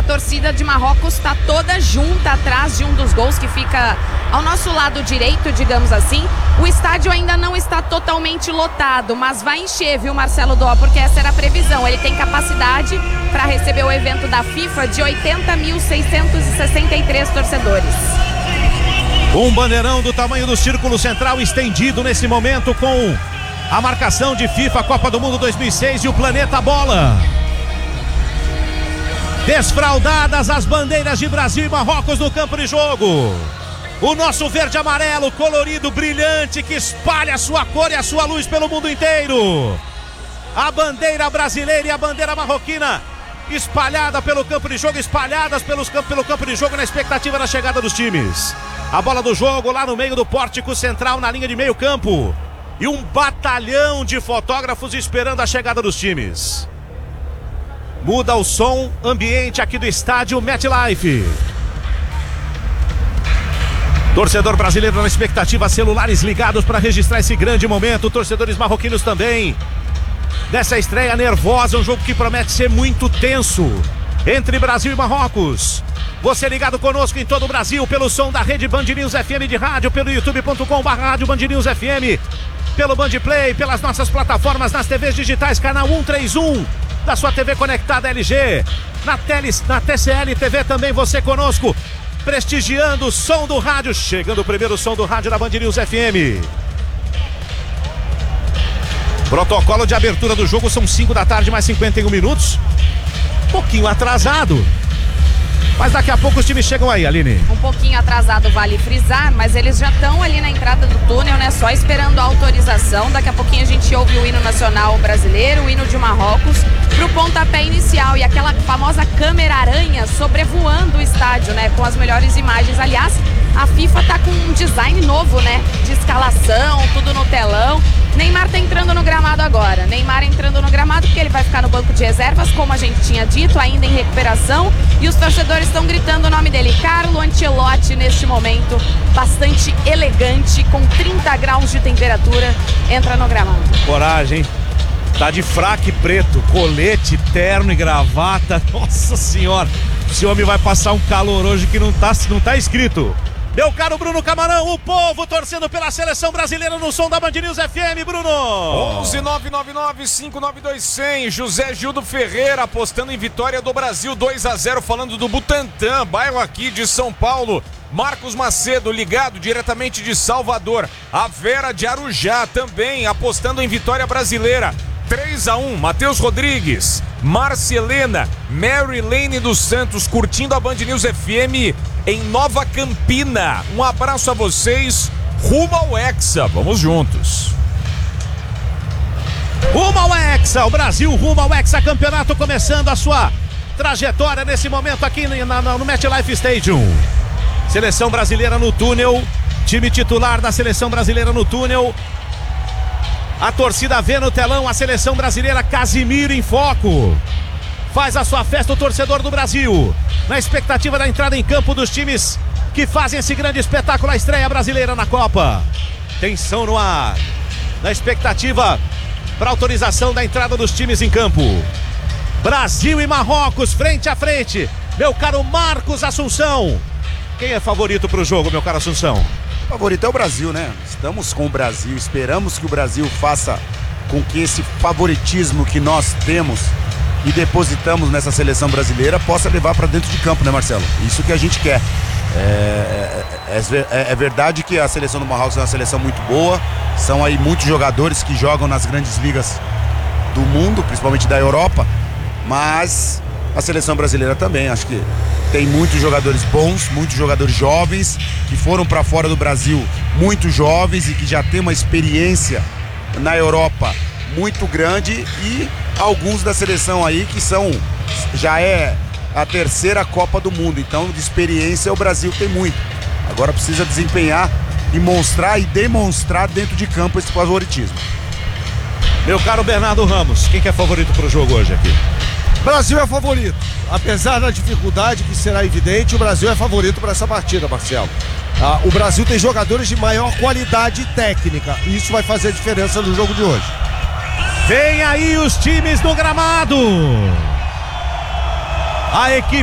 torcida de Marrocos está toda junta atrás de um dos gols que fica ao nosso lado direito, digamos assim. O estádio ainda não está totalmente lotado, mas vai encher, viu, Marcelo Dó? Porque essa era a previsão. Ele tem capacidade para receber o evento da FIFA de 80.663 torcedores. Um bandeirão do tamanho do círculo central estendido nesse momento com a marcação de FIFA Copa do Mundo 2006 e o Planeta Bola. Desfraldadas as bandeiras de Brasil e Marrocos no campo de jogo. O nosso verde amarelo colorido, brilhante, que espalha a sua cor e a sua luz pelo mundo inteiro. A bandeira brasileira e a bandeira marroquina espalhada pelo campo de jogo, espalhadas pelo campo de jogo na expectativa da chegada dos times. A bola do jogo lá no meio do pórtico central, na linha de meio campo. E um batalhão de fotógrafos esperando a chegada dos times. Muda o som ambiente aqui do estádio MetLife. Torcedor brasileiro na expectativa, celulares ligados para registrar esse grande momento. Torcedores marroquinos também. Nessa estreia nervosa, um jogo que promete ser muito tenso entre Brasil e Marrocos. Você ligado conosco em todo o Brasil pelo som da rede Band News FM de rádio, pelo youtube.com/rádio Band News FM, pelo Band Play, pelas nossas plataformas nas TVs digitais, canal 131 da sua TV conectada LG, na TCL TV também você conosco, prestigiando o som do rádio, chegando o primeiro som do rádio da Band News FM. Protocolo de abertura do jogo são 5 da tarde mais 51 minutos, um pouquinho atrasado. Mas daqui a pouco os times chegam aí, Aline. Um pouquinho atrasado, vale frisar, mas eles já estão ali na entrada do túnel, né? Só esperando a autorização. Daqui a pouquinho a gente ouve o hino nacional brasileiro, o hino de Marrocos, pro pontapé inicial. E aquela famosa câmera-aranha sobrevoando o estádio, né? Com as melhores imagens. Aliás, a FIFA tá com um design novo, né? De escalação, tudo no telão. Neymar tá entrando no gramado agora. Neymar entrando no gramado porque ele vai ficar no banco de reservas, como a gente tinha dito, ainda em recuperação. E os torcedores estão gritando o nome dele. Carlo Ancelotti, neste momento, bastante elegante, com 30 graus de temperatura, entra no gramado. Coragem, hein? Tá de fraque preto, colete, terno e gravata. Nossa senhora, esse homem vai passar um calor hoje que não tá escrito. Meu caro Bruno Camarão, o povo torcendo pela seleção brasileira no som da Band News FM, Bruno. 11-999-592-100, José Gildo Ferreira apostando em vitória do Brasil 2-0, falando do Butantã, bairro aqui de São Paulo. Marcos Macedo, ligado diretamente de Salvador. A Vera de Arujá também apostando em vitória brasileira. 3-1, Matheus Rodrigues, Marcelena, Mary Lane dos Santos curtindo a Band News FM em Nova Campina. Um abraço a vocês, rumo ao Hexa, vamos juntos. Rumo ao Hexa, o Brasil rumo ao Hexa Campeonato, começando a sua trajetória nesse momento aqui no MetLife Stadium. Seleção brasileira no túnel, time titular da seleção brasileira no túnel. A torcida vê no telão a seleção brasileira, Casimiro em foco. Faz a sua festa o torcedor do Brasil, na expectativa da entrada em campo dos times que fazem esse grande espetáculo, a estreia brasileira na Copa. Tensão no ar, na expectativa para autorização da entrada dos times em campo. Brasil e Marrocos, frente a frente. Meu caro Marcos Assunção, quem é favorito para o jogo, meu caro Assunção? O favorito é o Brasil, né? Estamos com o Brasil, esperamos que o Brasil faça com que esse favoritismo que nós temos e depositamos nessa seleção brasileira possa levar para dentro de campo, né, Marcelo? Isso que a gente quer. É verdade que a seleção do Marrocos é uma seleção muito boa, são aí muitos jogadores que jogam nas grandes ligas do mundo, principalmente da Europa, mas a seleção brasileira também, acho que tem muitos jogadores bons, muitos jogadores jovens que foram para fora do Brasil, muito jovens e que já tem uma experiência na Europa muito grande, e alguns da seleção aí que já é a terceira Copa do Mundo, então de experiência o Brasil tem muito. Agora precisa desempenhar e mostrar e demonstrar dentro de campo esse favoritismo. Meu caro Bernardo Ramos, quem que é favorito para o jogo hoje aqui? Brasil é favorito, apesar da dificuldade que será evidente, o Brasil é favorito para essa partida, Marcelo. O Brasil tem jogadores de maior qualidade técnica, e isso vai fazer a diferença no jogo de hoje. Vem aí os times do gramado. A equipe